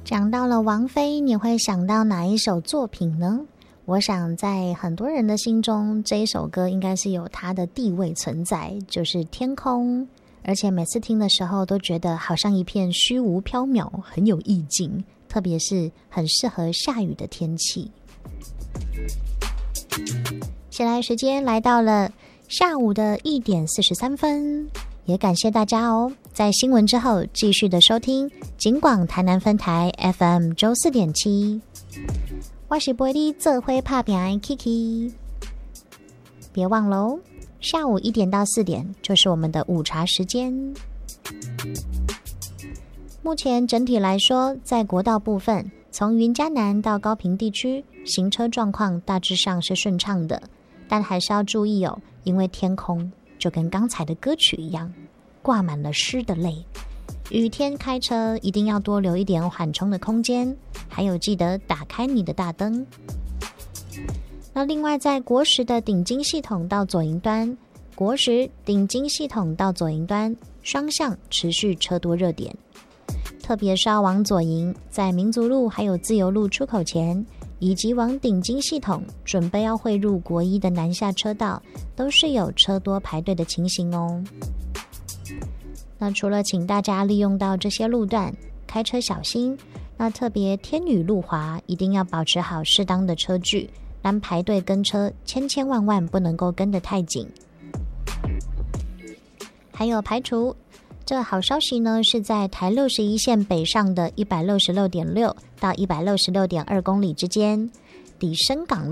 讲到了王菲，你会想到哪一首作品呢？我想在很多人的心中，这一首歌应该是有它的地位存在，就是《天空》，而且每次听的时候都觉得好像一片虚无缥缈，很有意境，特别是很适合下雨的天气。现在时间来到了下午的1点43分，也感谢大家哦，在新闻之后继续的收听警广台南分台 FM 94.7，我是陪你做伙打拼的 Kiki。 别忘了哦，下午1点到4点就是我们的午茶时间。目前整体来说，在国道部分，从云嘉南到高屏地区，行车状况大致上是顺畅的，但还是要注意哦，因为天空就跟刚才的歌曲一样，挂满了湿的泪。雨天开车一定要多留一点缓冲的空间，还有记得打开你的大灯。那另外在国十的顶金系统到左营端，国十顶金系统到左营端双向持续车多热点，特别是要往左营，在民族路还有自由路出口前，以及往顶金系统准备要汇入国一的南下车道，都是有车多排队的情形哦。那除了请大家利用到这些路段开车小心，那特别天雨路滑，一定要保持好适当的车距，但排队跟车千万不能够跟得太紧。还有排除这好消息呢，是在台61线北上的 166.6 到 166.2 公里之间，抵深港